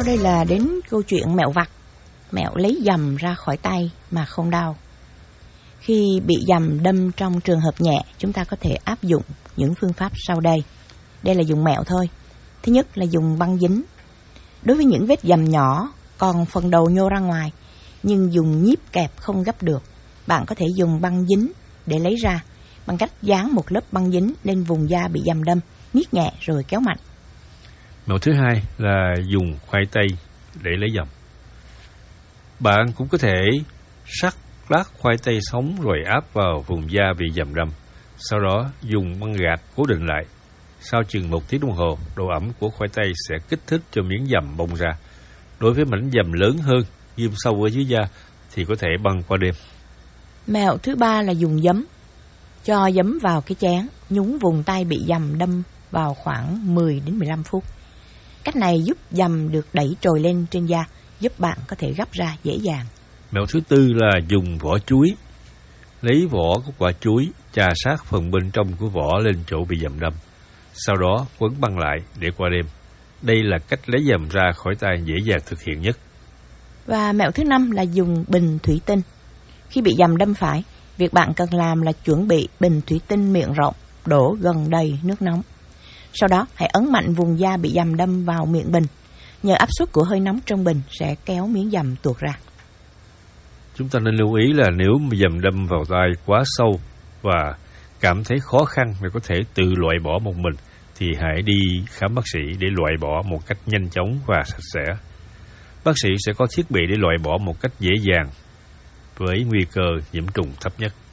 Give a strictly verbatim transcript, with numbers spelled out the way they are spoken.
Sau đây là đến câu chuyện mẹo vặt. Mẹo lấy dầm ra khỏi tay mà không đau. Khi bị dầm đâm trong trường hợp nhẹ, chúng ta có thể áp dụng những phương pháp sau đây. Đây là dùng mẹo thôi. Thứ nhất là dùng băng dính. Đối với những vết dầm nhỏ, còn phần đầu nhô ra ngoài, nhưng dùng nhíp kẹp không gấp được, bạn có thể dùng băng dính để lấy ra, bằng cách dán một lớp băng dính lên vùng da bị dầm đâm, niết nhẹ rồi kéo mạnh. Mẹo thứ hai là dùng khoai tây để lấy dầm. Bạn cũng có thể sắc lát khoai tây sống rồi áp vào vùng da bị dầm đâm. Sau đó dùng băng gạc cố định lại. Sau chừng một tiếng đồng hồ, độ ẩm của khoai tây sẽ kích thích cho miếng dầm bong ra. Đối với mảnh dầm lớn hơn, ghim sâu ở dưới da thì có thể băng qua đêm. Mẹo thứ ba là dùng giấm. Cho giấm vào cái chén, nhúng vùng tay bị dầm đâm vào khoảng mười đến mười lăm phút. Cách này giúp dầm được đẩy trồi lên trên da, giúp bạn có thể gấp ra dễ dàng. Mẹo thứ tư là dùng vỏ chuối. Lấy vỏ của quả chuối, chà sát phần bên trong của vỏ lên chỗ bị dầm đâm. Sau đó quấn băng lại để qua đêm. Đây là cách lấy dầm ra khỏi tay dễ dàng thực hiện nhất. Và mẹo thứ năm là dùng bình thủy tinh. Khi bị dầm đâm phải, việc bạn cần làm là chuẩn bị bình thủy tinh miệng rộng, đổ gần đầy nước nóng. Sau đó hãy ấn mạnh vùng da bị dầm đâm vào miệng bình. Nhờ áp suất của hơi nóng trong bình sẽ kéo miếng dầm tuột ra. Chúng ta nên lưu ý là nếu mà dầm đâm vào tay quá sâu và cảm thấy khó khăn để có thể tự loại bỏ một mình, thì hãy đi khám bác sĩ để loại bỏ một cách nhanh chóng và sạch sẽ. Bác sĩ sẽ có thiết bị để loại bỏ một cách dễ dàng với nguy cơ nhiễm trùng thấp nhất.